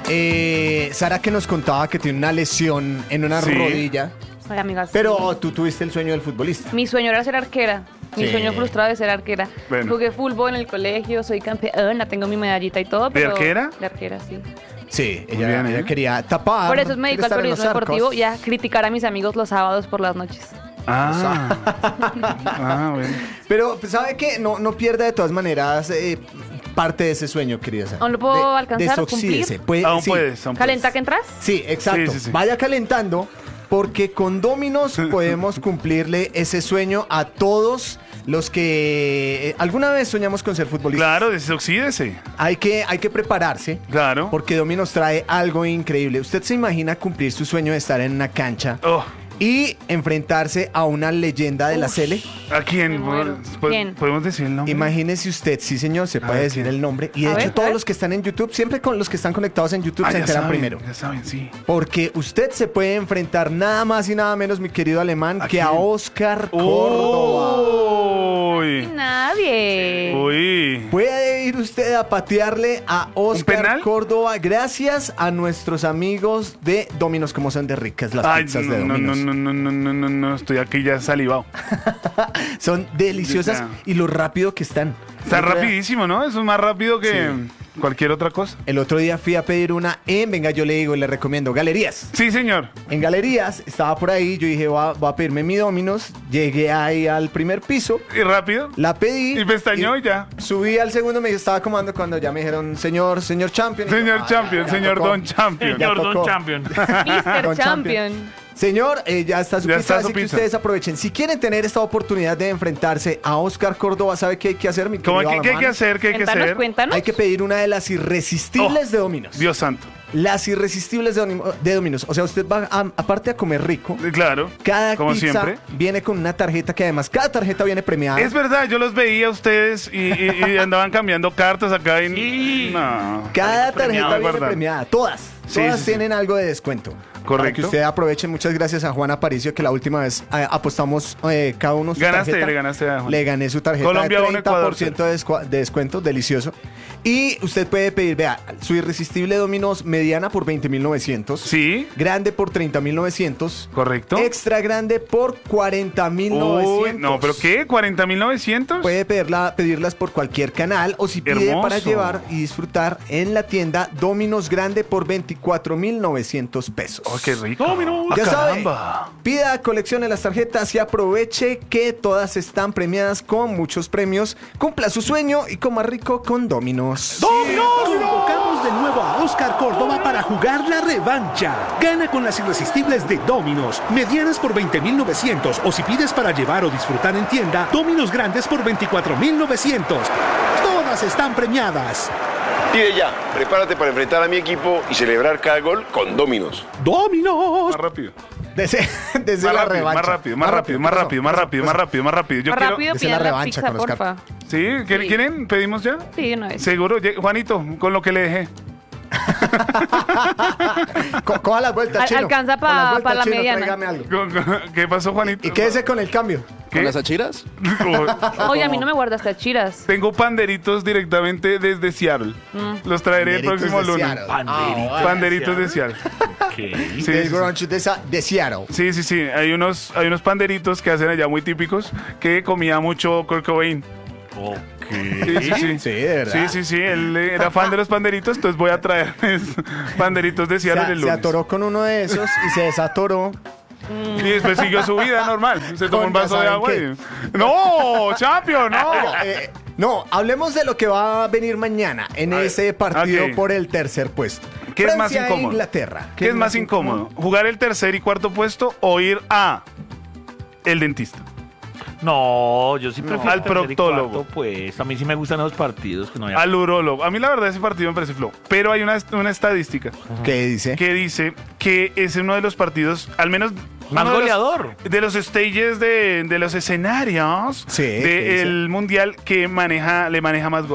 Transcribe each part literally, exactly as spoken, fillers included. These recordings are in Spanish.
Eh, Sara que nos contaba que tiene una lesión en una Sí. rodilla. Ay, amigas. Pero tú tuviste el sueño del futbolista. Mi sueño era ser arquera. Mi Sí. sueño frustrado de ser arquera. Bueno. Jugué fútbol en el colegio, soy campeona, tengo mi medallita y todo. ¿De Pero arquera? De arquera, sí. Sí, Muy ella, bien, ella ¿eh? quería tapar. Por eso me dedico al estar en los periodismo deportivo arcos. y a criticar a mis amigos los sábados por las noches. Ah. Ah, bueno. Pero, ¿sabe qué? No, no pierda de todas maneras eh, parte de ese sueño, querida Sara. ¿Aún lo puedo De- alcanzar, desoxídese. cumplir? Puede- Aún sí. puedes, aún ¿Calenta puedes. que entras? Sí, exacto. Sí, sí, sí. Vaya calentando, porque con Dominos podemos cumplirle ese sueño a todos los que eh, alguna vez soñamos con ser futbolistas. Claro, desoxídese. Hay que, hay que prepararse. Claro. Porque Dominos trae algo increíble. ¿Usted se imagina cumplir su sueño de estar en una cancha Oh, y enfrentarse a una leyenda de la Sele? ¿a quién? Me muero. ¿Pod- ¿Quién? ¿Podemos decir el nombre? Imagínese usted, sí señor, se puede ver, decir ¿quién? el nombre. Y de A hecho ver, a todos ver. los que están en YouTube, siempre con los que están conectados en YouTube Ah, se ya enteran saben, primero. Ya saben, sí. Porque usted se puede enfrentar nada más y nada menos, mi querido alemán, ¿A que a quién? Oscar Córdoba. Y Uy. nadie. Uy. Puede ir usted a patearle a Oscar penal? Córdoba gracias a nuestros amigos de Dominos, como son de ricas las Ay, pizzas no, de no, Dominos. no, no, no, no, no, no, estoy aquí ya salivado. Son deliciosas Ya. y lo rápido que están. Está El otro día- rapidísimo, ¿no? Eso es más rápido que Sí. cualquier otra cosa. El otro día fui a pedir una en, venga, yo le digo y le recomiendo, Galerías. Sí, señor. En Galerías, estaba por ahí, yo dije, voy a, voy a pedirme mi Dominos, llegué ahí al primer piso, Y rápido. la pedí. Y pestañó y ya. Subí al segundo, me estaba comando cuando ya me dijeron, señor, señor Champion. Y yo, Señor "Ah, Champion, ya señor tocó". Don Champion. Ya Señor Don tocó. Champion. mister Don Champion. Señor, eh, ya está su Ya pizza, está su así que pizza. ustedes aprovechen. Si quieren tener esta oportunidad de enfrentarse a Oscar Córdoba, ¿sabe qué hay que hacer, mi ¿Cómo querido que, ¿Qué hay que Alemán? hacer? ¿Qué hay que Cuéntanos, hacer? cuéntanos. Hay que pedir una de las irresistibles Oh, de Dominos. Dios santo. Las irresistibles de, Domi- de Dominos. O sea, usted va, a- aparte a comer rico, Eh, Claro. cada como pizza siempre. viene con una tarjeta que además, cada tarjeta viene premiada. Es verdad, yo los veía a ustedes y, y- y andaban cambiando cartas acá y... Sí. No. Cada tarjeta premiado, viene ¿verdad? premiada. Todas. Sí, Todas sí, sí. tienen algo de descuento. Para Correcto. que usted aproveche. Muchas gracias a Juan Aparicio, que la última vez eh, apostamos eh, cada uno su Ganaste, tarjeta. le ganaste a Juan. Le gané su tarjeta Colombia de uno, treinta por ciento de, descu- de descuento. Delicioso. Y usted puede pedir, vea, su irresistible Dominos mediana por veinte mil novecientos. Sí, Grande por treinta mil novecientos. correcto. Extra grande por cuarenta mil novecientos. Uy, no, ¿pero qué? ¿cuarenta mil novecientos? Puede pedirla, pedirlas por cualquier canal o si pide Hermoso. para llevar y disfrutar en la tienda Dominos Grande por veinticuatro mil novecientos pesos. Oh, qué rico. Dominos. Ah, Ya sabe, caramba. pida, coleccione las tarjetas y aproveche que todas están premiadas con muchos premios. Cumpla su sueño y coma rico con Dominos. Convocamos de nuevo a Oscar Córdoba para jugar la revancha. Gana con las irresistibles de Dominos, medianas por veinte mil novecientos o si pides para llevar o disfrutar en tienda, Dominos grandes por veinticuatro mil novecientos. Todas están premiadas. Pide ya, prepárate para enfrentar a mi equipo y celebrar cada gol con Dominos. Dominos. Más rápido. Desde, desde Más la rápido, revancha. más rápido, más rápido, más ¿qué pasó? rápido, más rápido, más rápido, más rápido. Yo Más quiero... rápido, Esa es la pidan la revancha pizza, con Oscar. porfa. ¿Sí? ¿Quieren? Sí. ¿Quieren? ¿Pedimos ya? Sí, de una vez. Seguro. Ye- Juanito, con lo que le dejé. Co- coja las vueltas, Al- chino. alcanza Con las pa- vueltas, pa la chino, mediana. tráigame algo. Con- con- ¿Qué pasó, Juanito? Y quédese con el cambio. ¿Qué? ¿Con las achiras? Oye, a mí no me guardaste a chiras. Tengo panderitos directamente desde Seattle. Los traeré el Panderitos próximo de lunes. Seattle. Panderitos. Ah, Panderitos de Seattle. ¿Qué? Sí, del sí, sí. brunch de, Sa- de Seattle. Sí, sí, sí. Hay unos, hay unos panderitos que hacen allá muy típicos que comía mucho Kurt Cobain. Ok. Sí, sí, sí. Sí, de verdad. Sí, sí, sí. Él era fan de los panderitos, entonces voy a traer panderitos de Se, Seattle el se lunes. atoró con uno de esos y se desatoró. Y después siguió su vida normal. Se tomó un Con ya vaso de saben agua qué. y... ¡No! ¡Champion! ¡No! Eh, no, hablemos de lo que va a venir mañana en A ver, ese partido ok. por el tercer puesto. ¿Qué es más Francia e incómodo? Inglaterra. ¿Qué es más incómodo? ¿Jugar el tercer y cuarto puesto o ir a el dentista? No, yo sí prefiero Al tercer y proctólogo. cuarto, pues a mí sí me gustan esos partidos que no haya. Al urólogo. A mí la verdad ese partido me parece flojo. Pero hay una, una estadística ¿Qué dice? que dice que es uno de los partidos, al menos... Más uno de los- goleador. De los stages de, de los escenarios Sí, ¿qué dice? del mundial que maneja, le maneja más goles.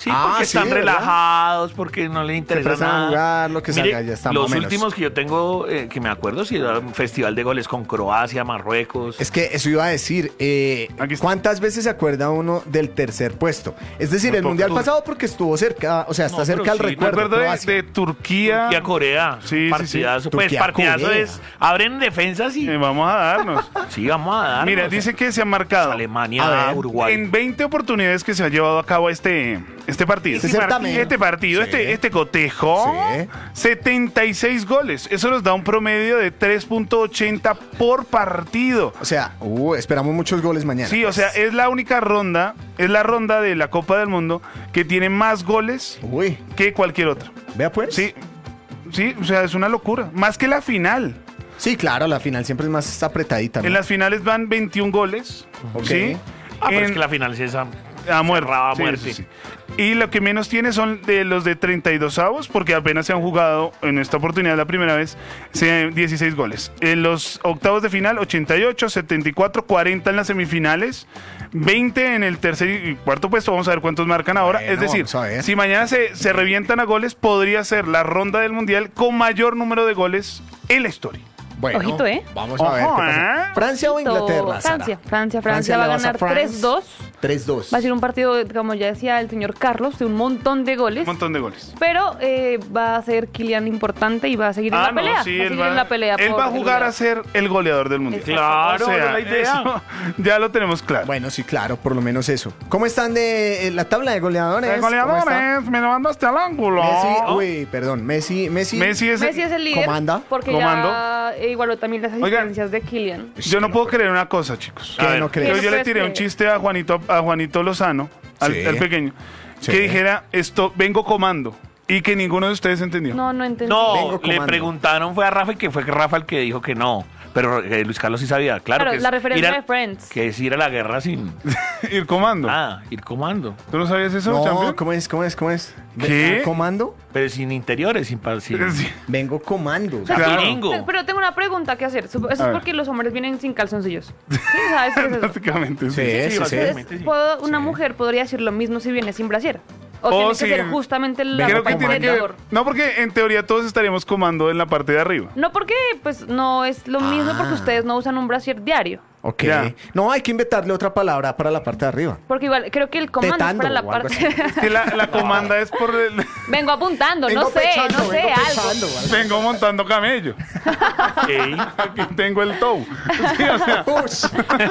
Sí, Ah, porque sí, están ¿verdad? relajados, porque no les interesa empiezan a nada. jugar, lo que Mire, salga, ya está, más los o menos. últimos que yo tengo, eh, que me acuerdo, si era un festival de goles con Croacia, Marruecos. Es que eso iba a decir, eh, Aquí está. ¿cuántas veces se acuerda uno del tercer puesto? Es decir, Muy el poco. mundial pasado porque estuvo cerca, o sea, está No, cerca pero al sí, me Me recuerdo. acuerdo de, Croacia. de Turquía. Turquía, Corea. Sí, sí, sí. partidazo. Pues Turquía, partidazo Corea. es. Abren defensas y. Eh, vamos a darnos. Sí, vamos a dar. Mira, dice que se han marcado Alemania, A ver, Uruguay. en veinte oportunidades que se ha llevado a cabo este, este partido. Este certamen. Este partido, Sí. este, este cotejo. Sí. setenta y seis goles. Eso nos da un promedio de tres punto ochenta por partido. O sea, uh, esperamos muchos goles mañana. Sí, o sea, es la única ronda, es la ronda de la Copa del Mundo que tiene más goles Uy, que cualquier otra. vea pues. Sí, sí, o sea, es una locura. Más que la final. Sí, claro, la final siempre es más apretadita, ¿no? En las finales van veintiún goles. Ok. ¿Sí? Ah, pero En- es que la final sí es a, a muerte. cerrada a Sí, muerte. sí, sí. Y lo que menos tiene son de los de treinta y dos avos, porque apenas se han jugado en esta oportunidad la primera vez, se- dieciséis goles. En los octavos de final, ochenta y ocho, setenta y cuatro, cuarenta en las semifinales, veinte en el tercer y cuarto puesto. Vamos a ver cuántos marcan ahora. Bueno, es decir, vamos a ver. si mañana se, se revientan a goles, podría ser la ronda del Mundial con mayor número de goles en la historia. Bueno, Ojito, ¿eh? Vamos a ver qué Ojo, pasa. ¿eh? ¿Francia o Inglaterra, Sara? Francia, Francia, Francia va a le vas ganar France. tres dos. tres dos. Va a ser un partido, como ya decía el señor Carlos, de un montón de goles. Un montón de goles. Pero eh, va a ser Kylian importante y va a seguir en Ah, la pelea. no, sí, va a él seguir va, en la pelea. él por va a el jugar goleador. a ser el goleador del mundial. Claro, O sea, esa es la idea. eso ya lo tenemos claro. Bueno, sí, claro, por lo menos eso. ¿Cómo están de eh, la tabla de goleadores? El ¿Cómo está? goleador es, me lo mandaste al ángulo. Messi, uy, perdón, Messi, Messi. Messi es, Messi es el líder. Comanda. Porque Comando. ya eh, igualó también las Oigan. asistencias de Kylian. Yo no puedo creer una cosa, chicos. ¿Qué A ver, no Yo, crees? ¿Qué? yo le puedes tiré un creer? chiste a Juanito, a Juanito Lozano, al, Sí. al pequeño, Sí. que dijera esto, vengo comando, y que ninguno de ustedes entendió. No, no entendí. No, Vengo le comando. preguntaron, fue a Rafa y que fue Rafa el que dijo que no. Pero eh, Luis Carlos sí sabía, claro. Claro, que es la referencia ir a- de Friends. Que es ir a la guerra sin Ir comando. nada, ir comando. ¿Tú no sabías eso, No, champion? ¿cómo es? ¿Cómo es? ¿Cómo es? ¿Qué? ¿Comando? Pero sin interiores, sin... pa- sin Sí. Vengo comando. O sea, Claro. sí, te- pero tengo una pregunta que hacer. Sup- Eso A es ver. porque los hombres vienen sin calzoncillos. ¿Sí? ¿Sabes qué es eso? Básicamente, sí. Sí, sí, sí. básicamente sí. ¿Puedo- una mujer podría decir lo mismo si viene sin brasier? ¿O O tiene que sin- ser justamente la Creo Creo ropa que tiene que interior? ver. No, porque en teoría todos estaríamos comando en la parte de arriba. No, porque pues no es lo mismo Ah. porque ustedes no usan un brasier diario. Ok. Ya. No, hay que inventarle otra palabra para la parte de arriba. Porque igual, creo que el comando Tetando es para la o algo parte... así. Que la, la comanda es por el... Vengo apuntando, Vengo no sé, pechando, no sé, vengo algo. pechando, algo. Vengo montando camello. Ey, Aquí tengo el tow. Sí, o sea, Ush.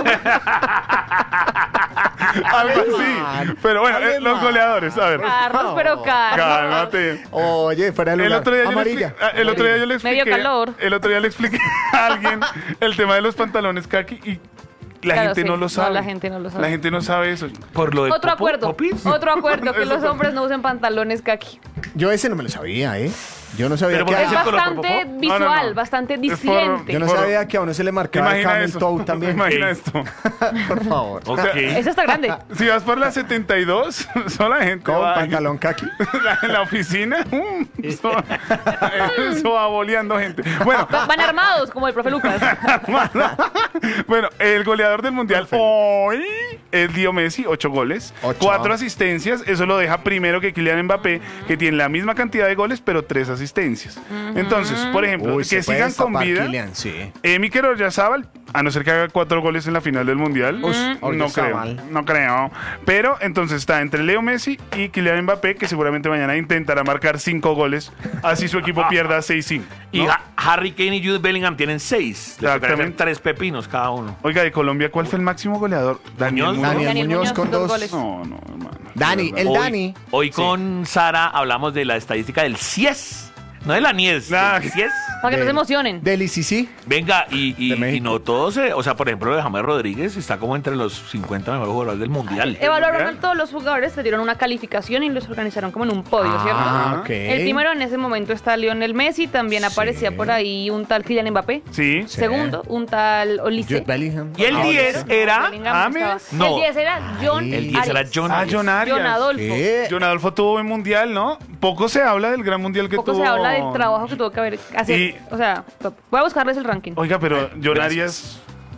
algo así. Pero bueno, eh, los goleadores, a ver. Carlos, pero Carlos. Cálmate. Oye, fuera de lugar. El otro, día yo le Amarilla. expli- ah, el otro día yo le expliqué. Medio calor. El otro día le expliqué a alguien el tema de los pantalones kaki y la Claro, gente sí. no lo No, sabe. la gente no lo sabe. La gente no sabe eso. por lo de Otro Popo- acuerdo, Popis. otro acuerdo, que Eso los fue- hombres no usen pantalones kaki. Yo ese no me lo sabía, ¿eh? Yo no sabía Pero que ¿por qué Es es el color bastante por No, visual, no, no. bastante Es por- disidente. yo no Por- sabía que a uno se le marcaba el Imagina camel eso. toe también. Imagina Ey. esto. Por favor. Ok. Eso está grande. Si vas por la setenta y dos, solo la gente Con va pantalón kaki. en la oficina. um, eso, eso va boleando gente. Bueno, Va- Van armados, como el profe Lucas. bueno, el goleador del mundial hoy es Leo Messi, ocho goles, Ocho. cuatro asistencias. Eso lo deja primero que Kylian Mbappé, que tiene la misma cantidad de goles, pero tres asistencias. Entonces, por ejemplo, Uy, se que puede sigan con destapar vida. Kylian, sí. Eh, Mikel Oyarzabal, a no ser que haga cuatro goles en la final del mundial, Ush, no Oyarzabal. creo, no creo. Pero entonces está entre Leo Messi y Kylian Mbappé, que seguramente mañana intentará marcar cinco goles, así su equipo pierda seis cinco. Y Ha- Harry Kane y Jude Bellingham tienen seis. Les tocaría hacer tres pepinos cada uno. Oiga, de Colombia, ¿cuál fue el máximo goleador? Daniel Muñoz. Muñoz. Daniel, Daniel Muñoz, Muñoz, con dos dos. goles. No, no, hermano. Dani, De el verdad. Dani. Hoy con Sara hablamos de la estadística del C I E S. No de la Nies, Ah. del C I E S. Para que no Del- se emocionen. Del I C C. Venga, y, y- De México. y no todos, eh, o sea, por ejemplo, lo de James Rodríguez está como entre los cincuenta mejores jugadores del Mundial. Evaluaron Mundial. a todos los jugadores, le dieron una calificación y los organizaron como en un podio, ¿cierto? Ah, ok. El primero en ese momento está Lionel Messi, también Sí. aparecía por ahí un tal Kylian Mbappé. Sí. Sí. Segundo, un tal Olise. Jude Bellingham. Y el Ah, diez era Bellingham James. estaba. No. El diez era John Ay. El diez era Arias. John Ah, Arias. John Arias. John Adolfo. ¿Qué? John Adolfo tuvo buen mundial, ¿no? Poco se habla del gran mundial que Poco tuvo. se habla del trabajo que tuvo que haber hacer. Y- O sea, voy a buscarles el ranking. Oiga, pero John Arias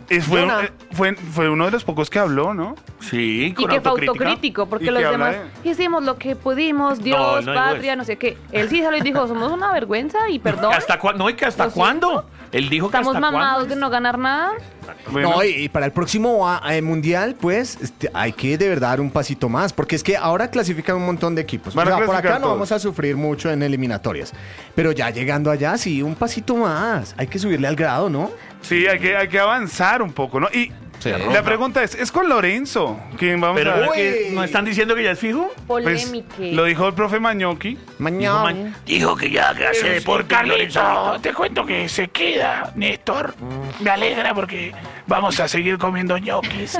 Es- fue, Jonah. eh, fue, fue uno de los pocos que habló, ¿no? Sí, Y con que fue autocrítica. autocrítico, porque Y los que habla demás de- hicimos lo que pudimos, Dios, No, no digo patria, eso. no sé qué. Él sí salió y dijo, somos una vergüenza y perdón. ¿Hasta cuándo? No, ¿y que hasta Lo siento. cuándo? Él dijo que Estamos hasta mamados cuándo. de no ganar nada. Bueno, No, y, y para el próximo ah, eh, mundial, pues, este, hay que de verdad dar un pasito más, porque es que ahora clasifican un montón de equipos. O Van a sea, por clasificar acá no todos. vamos a sufrir mucho en eliminatorias. Pero ya llegando allá, sí, un pasito más. Hay que subirle al grado, ¿no? sí, hay que, hay que avanzar un poco, ¿no? Y Sí. la pregunta es, ¿es con Lorenzo? ¿Quién vamos Pero a ver? Uy. que no están diciendo que ya es fijo. Pues, Polémica. lo dijo el profe Mañoki. Mañana. Dijo que ya que hace deporte. Carlito, te cuento que se queda, Néstor. Me alegra porque vamos a seguir comiendo ñoquis.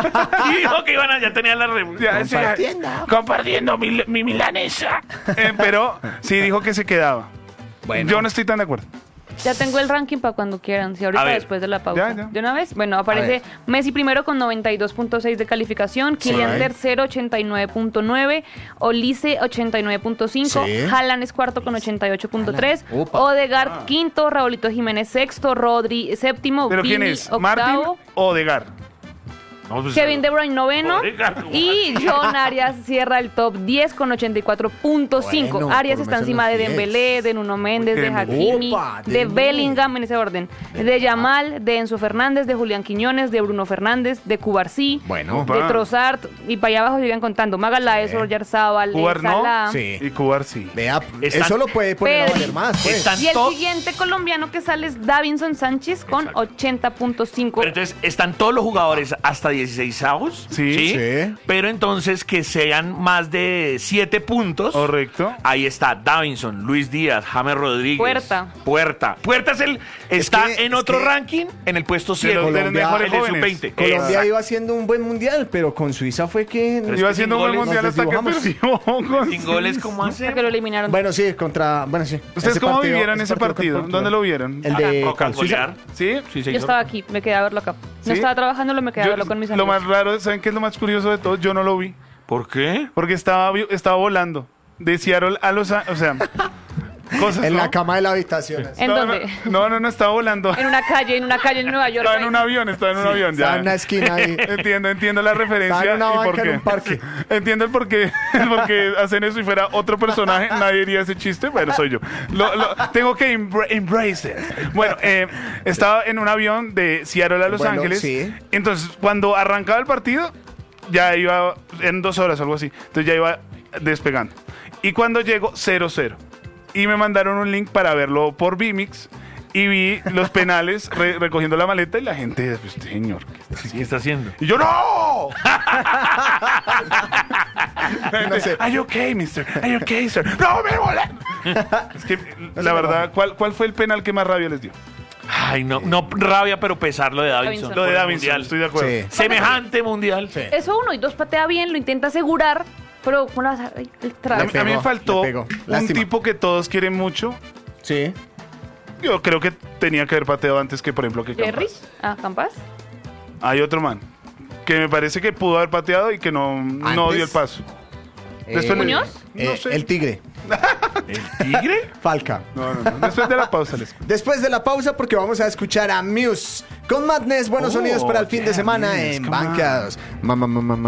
Dijo que iban a, ya tenían la re... Ya, sí, Compartiendo. Compartiendo mi, mi milanesa. eh, pero sí dijo que se quedaba. Bueno. Yo no estoy tan de acuerdo. Ya tengo el ranking para cuando quieran, si ahorita A ver. después de la pausa. Ya, ya. ¿De una vez? Bueno, aparece ver. Messi primero con noventa y dos punto seis de calificación, Kylian Sí. tercero ochenta y nueve punto nueve, Olise ochenta y nueve punto cinco, Sí. Haaland es cuarto con ochenta y ocho punto tres, Haaland. Upa. Odegaard quinto, Raulito Jiménez sexto, Rodri séptimo, ¿Pero quién Vini es? ¿Martín octavo, o Odegaard? No, pues, Kevin De Bruyne noveno Odegaard. y John Arias cierra el top diez con ochenta y cuatro punto cinco. Bueno, Arias por está lo menos encima de los diez. Dembélé, de Nuno Méndez, de Dembélé. Hakimi, Opa, de Dembélé. Bellingham en ese orden, de Yamal, de Enzo Fernández, de Julián Quiñones, de Bruno Fernández, de Cubarsí, Bueno. Opa. de Trossard y para allá abajo siguen contando Magaláes, Sí. Oyarzábal, Cubar no, Salah. Sí. Y Cubar sí. Vea, Están- eso lo puede poner a Pedri. valer más, pues. Están Y el to- siguiente colombiano que sale es Davinson Sánchez con Exacto. ochenta punto cinco. Pero entonces, ¿están todos los jugadores hasta dieciséis avos? Sí. Sí. Pero entonces que sean más de siete puntos. Correcto. Ahí está Davinson, Luis Díaz, James Rodríguez. Puerta. Puerta. Puerta es el, está que- en es otro que- ranking en el puesto De siete. los, de los Colombia- mejores el de sub jóvenes. veinte. Colombia Exacto. iba haciendo un buen mundial, pero con Suiza fue que... Pero es Iba que haciendo un sin buen goles mundial nos hasta que desdibujamos. perdió. con Sin goles, Suiza. ¿cómo hace? Hasta que lo eliminaron. Bueno, sí, contra... Bueno, sí. ¿Ustedes Ese cómo partido- vivieron ese partido? contra ¿Dónde Portugal. lo vieron? El de Coca Suiza. golear. ¿Sí? Sí, Yo señor. estaba aquí, me quedé a verlo acá. ¿Sí? No estaba trabajando, lo me quedé a Yo- verlo con mis lo amigos. más raro, ¿saben qué es lo más curioso de todo? Yo no lo vi. ¿Por qué? Porque estaba, vi- estaba volando. De Seattle a Los Ángeles. O sea, cosas. En ¿no? la cama de la habitación. ¿En No, dónde? No, no, no, estaba volando. En una calle, en una calle en Nueva York. Estaba en ahí. un avión, estaba en un avión. Estaba Ya. en una esquina ahí. Entiendo, entiendo la referencia. Estaba en una y por banca en qué. un parque. Entiendo el por qué, el por qué hacen eso y fuera otro personaje, nadie diría ese chiste, pero soy yo. Lo- lo- tengo que embra- embrace it. Bueno, eh, estaba en un avión de Seattle a Los Bueno, Ángeles. sí. Entonces, cuando arrancaba el partido, ya iba en dos horas o algo así. Entonces ya iba despegando. Y cuando llego, cero cero. Y me mandaron un link para verlo por Vimix. Y vi los penales re- recogiendo la maleta y la gente, pues, señor, ¿qué está ¿Qué está haciendo? y yo, ¡no! No sé. Are you okay, mister? Are you okay, sir? ¡No, me volé! Es que, la verdad, ¿cuál, ¿cuál fue el penal que más rabia les dio? Ay, no, no rabia, pero pesar lo de Davinson. Davinson. Lo de Por el Davinson, mundial. estoy de acuerdo. Sí. Semejante mundial. Sí. Eso uno y dos patea bien, lo intenta asegurar, pero con la- ay, el A trago. mí, a mí me pegó, faltó le pegó. un Lástima. tipo que todos quieren mucho. Sí. Yo creo que tenía que haber pateado antes que, por ejemplo, que Jerry. Campas. Ah, Campas. Hay otro man que me parece que pudo haber pateado y que no, no Antes. dio el paso. Después le- ¿Muñoz? Eh, No sé. El tigre. ¿El tigre? Falca. No, no, no. Después de la pausa les cuento. Después de la pausa, porque vamos a escuchar a Muse con Madness. Buenos Oh, sonidos para el fin de yeah, semana Muse, en come on. Banqueados. Mamá, mamá, mamá.